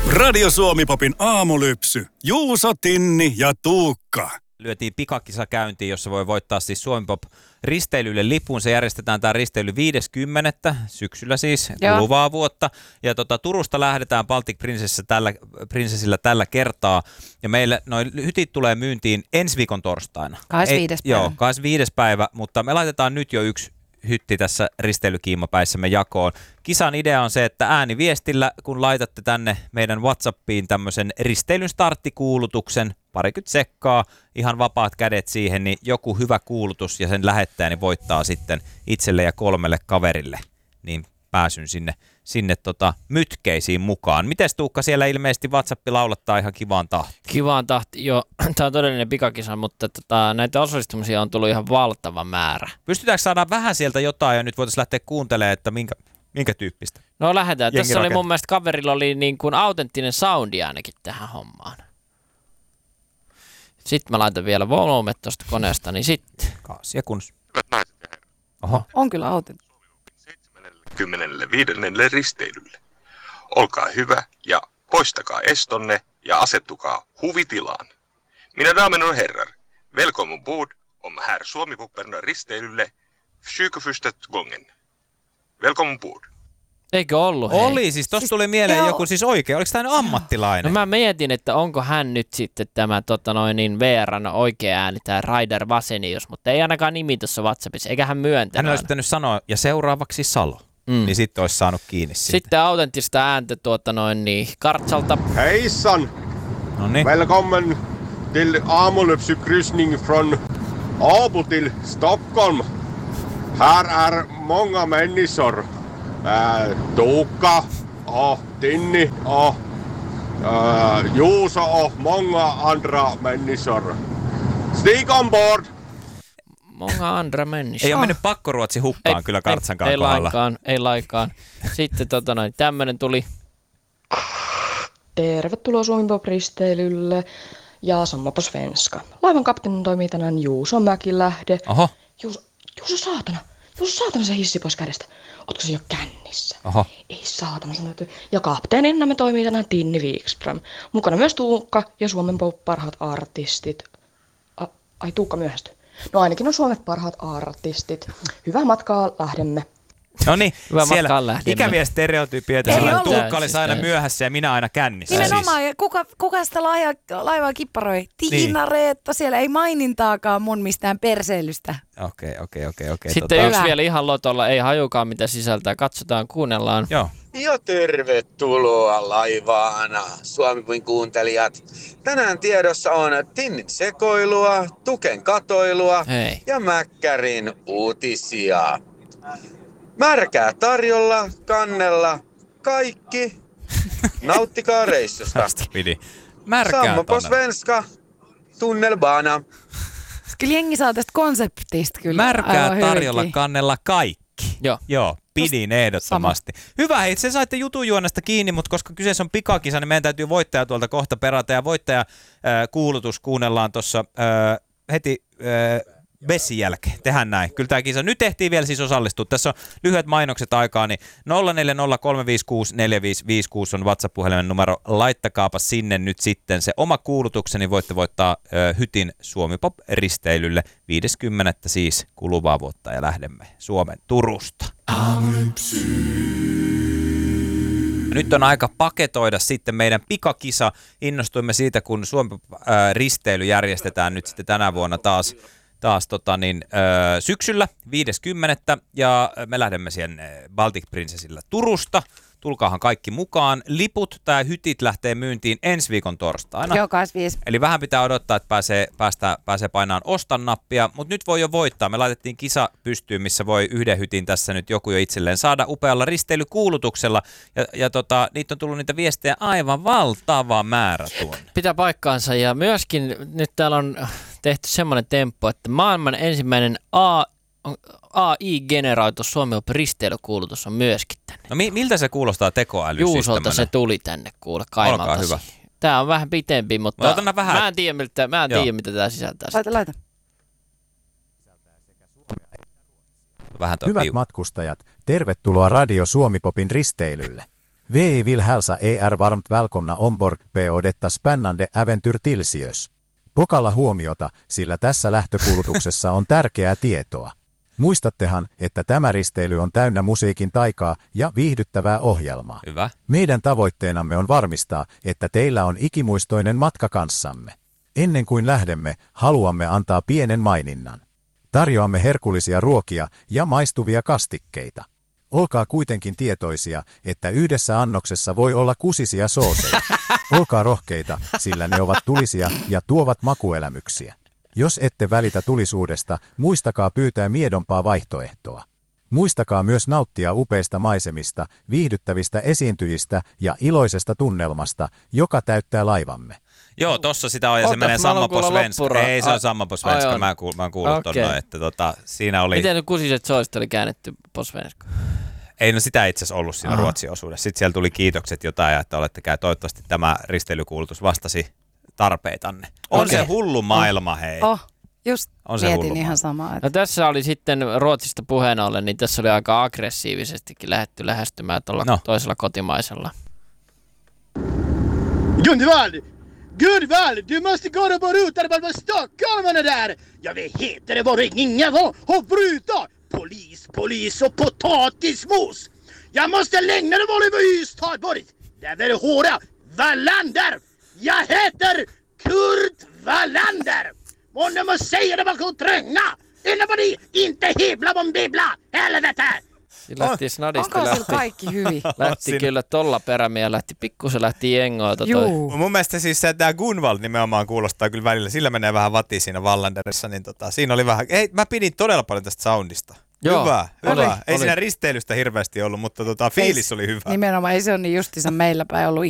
Radio Suomi-popin aamulypsy. Juuso, Tinni ja Tuukka. Lyötiin pikakisa käyntiin, jossa voi voittaa siis Suomi-pop risteilylle lipun. Se järjestetään tämä risteily 50. syksyllä siis, kuluvaa vuotta. Ja Turusta lähdetään Baltic Princessillä tällä kertaa. Ja meille noin hytit tulee myyntiin ensi viikon torstaina. 25. päivä. Joo, 25. päivä, mutta me laitetaan nyt jo yksi hytti tässä risteilykiimapäissämme jakoon. Kisan idea on se, että ääniviestillä, kun laitatte tänne meidän WhatsAppiin tämmöisen risteilyn starttikuulutuksen, 20 sekkaa, ihan vapaat kädet siihen, niin joku hyvä kuulutus ja sen lähettäjä niin voittaa sitten itselle ja 3 kaverille niin pääsyn sinne mytkeisiin mukaan. Mites Tuukka, siellä ilmeisesti WhatsApp laulattaa ihan kivaan tahtiin? Kivaan tahti, joo. Tämä on todellinen pikakisa, mutta näitä osallistumisia on tullut ihan valtava määrä. Pystytäänkö saada vähän sieltä jotain ja nyt voitaisiin lähteä kuuntelemaan, että minkä tyyppistä? No lähdetään. Tässä oli mun mielestä kaverilla oli niin kuin autenttinen soundi ainakin tähän hommaan. Sitten mä laitan vielä volumet tuosta koneesta, niin sitten. Kaasia kunnes. Hyvät naiset ja herrat. Oho. On kyllä autenttinen. 75. risteilylle. Olkaa hyvä ja poistakaa estonne ja asettukaa huvitilaan. Mina damen och herrar, välkommen ombord om här Suomi-poppen risteilylle 21 gången. Välkommen ombord. Eikö ollut? Hei? Oli, siis tossa tuli mieleen joku siis oikein. Oliko tämä ammattilainen? No mä mietin, että onko hän nyt sitten tämä VR:n oikea ääni, tämä Raider Vasenius, mutta ei ainakaan nimi tuossa WhatsAppissa, eikä hän myöntänyt. Hän olisi pitänyt sanoa, ja seuraavaksi Salo. Niin sitten olisi saanut kiinni siitä. Sitten autenttista ääntä Kartsalta. Hejsan! Noniin. Välkommen till Aamulöpsykryssning från Åbo till Stockholm. Här är många människor. Tuukka och Tinni och Juuso och många andra människor. Stig ombord! Många andra människor. Ei ole mennyt pakkoruotsi hukkaan kyllä Kartsankaan kohdalla. Ei laikaan. Sitten tämmönen tuli. Tervetuloa Suomi-pop-risteilylle ja samma på svenska. Laivan kapteenin toimii tänään Juuso Mäkilähde. Oho. Juuso saatana se hissi pois kädestä. Ootko se jo kännissä? Oho. Ei saatana sun täytyy. Ja kapteeninamme toimii tänään Tinni Wikström. Mukana myös Tuukka ja Suomen parhaat artistit. Ai Tuukka myöhästyi. No ainakin on Suomen parhaat artistit. Hyvää matkaa, lähdemme. No niin, siellä lähdemme. ikäviä stereotypioita. Tuukka olisi aina myöhässä ja minä aina kännissä. Nimenomaan, ja kuka sitä laivaa kipparoi? Tiina Reetta, siellä ei mainintaakaan mun mistään perseilystä. Okei. Sitten yksi vielä ihan lotolla, ei hajukaan mitä sisältää. Katsotaan, kuunnellaan. Joo. Ja tervetuloa laivaan, Suomi-popin kuuntelijat. Tänään tiedossa on Tinnin sekoilua, Tuken katoilua ja Mäkkärin uutisia. Märkää tarjolla, kannella, kaikki. Nauttikaa reissusta. Tästä pidi. Märkää Samma på svenska, tunnelbana. Kyllä jengi saa tästä konseptista kyllä. Märkää tarjolla, kannella, kaikki. Joo, pidin ehdottomasti. Hyvä, hei, se saitte jutujuonesta kiinni, mutta koska kyseessä on pikakisa, niin meidän täytyy voittaja tuolta kohta perata. Ja voittaja kuulutus kuunnellaan tuossa heti Bessin jälkeen. Tehdään näin. Kyllä tämä kisa. Nyt tehtiin vielä siis osallistua. Tässä on lyhyet mainokset aikaa, niin 0403564556 on WhatsApp-puhelimen numero. Laittakaapa sinne nyt sitten se oma kuulutukseni. Voitte voittaa hytin Suomi-pop-risteilylle 50. siis kuluvaa vuotta ja lähdemme Suomen Turusta. Nyt on aika paketoida sitten meidän pikakisa. Innostuimme siitä, kun Suomi-risteily järjestetään nyt sitten tänä vuonna taas syksyllä 50. ja me lähdemme siihen Baltic Princessillä Turusta. Tulkaahan kaikki mukaan. Liput tai hytit lähtee myyntiin ensi viikon torstaina. Joo, 25. Eli vähän pitää odottaa, että pääsee painamaan ostan nappia, mutta nyt voi jo voittaa. Me laitettiin kisa pystyyn, missä voi yhden hytin tässä nyt joku jo itselleen saada upealla risteilykuulutuksella. Ja niitä on tullut niitä viestejä aivan valtava määrä tuonne. Pitää paikkaansa ja myöskin nyt täällä on tehty semmoinen temppu, että maailman ensimmäinen AI-generoitu Suomi-risteilykuulutus on myöskin tänne. No miltä se kuulostaa tekoäly? Juusolta se tuli tänne kuule kaimalta. Olkaa hyvä. Tää on vähän pitempi, mutta vähän. mä en tiedä mitä tää sisältää. Laita. Hyvät matkustajat, tervetuloa Radio Suomi-popin risteilylle. Vi vill hälsa varmt välkomna ombord på detta spännande äventyr Tilsiös. Pokalla huomiota, sillä tässä lähtökulutuksessa on tärkeää tietoa. Muistattehan, että tämä risteily on täynnä musiikin taikaa ja viihdyttävää ohjelmaa. Hyvä. Meidän tavoitteenamme on varmistaa, että teillä on ikimuistoinen matka kanssamme. Ennen kuin lähdemme, haluamme antaa pienen maininnan. Tarjoamme herkullisia ruokia ja maistuvia kastikkeita. Olkaa kuitenkin tietoisia, että yhdessä annoksessa voi olla kusisia sooseja. Olkaa rohkeita, sillä ne ovat tulisia ja tuovat makuelämyksiä. Jos ette välitä tulisuudesta, muistakaa pyytää miedompaa vaihtoehtoa. Muistakaa myös nauttia upeista maisemista, viihdyttävistä esiintyjistä ja iloisesta tunnelmasta, joka täyttää laivamme. Joo, tossa sitä on ja se menee Samma på svenska. Ei, se on Samma på svenska. Mä oon kuullut tonne, että siinä oli... Miten ne kusiset soiset oli käännetty på svenska? Ei, no sitä itse asiassa ollut siinä Ruotsin osuudessa. Sitten siellä tuli kiitokset jotain, että toivottavasti tämä risteilykuulutus vastasi tarpeitanne. On se hullu maailma, hei. Just on se mietin ihan samaa. No tässä oli sitten Ruotsista puheen ollen, niin tässä oli aika aggressiivisestikin lähdetty lähestymään tuolla toisella kotimaisella. Gunvald, du måste gå och ruta på stockholmarna där! Jag vet heter det bara inga och bryta! Polis och potatismos! Jag måste längna det var över Ystadborg! Där är det håra Wallander! Jag heter Kurt Wallander! Månne må säga det bakom tränga! Innan var ni inte hibla bom bibla! Helvete! Lähti snadisti. Onko sillä kaikki hyvin? Lähti kyllä tolla perämiä, pikkusen lähti jengoa. Mun mielestä siis se, tämä Gunvald nimenomaan kuulostaa kyllä välillä, sillä menee vähän vati siinä Wallanderissa, niin siinä oli vähän, mä pidin todella paljon tästä soundista. Joo, hyvä. Ei siinä risteilystä hirveästi ollut, mutta fiilis oli hyvä. Nimenomaan ei se ole niin justiinsa meillä päin ollut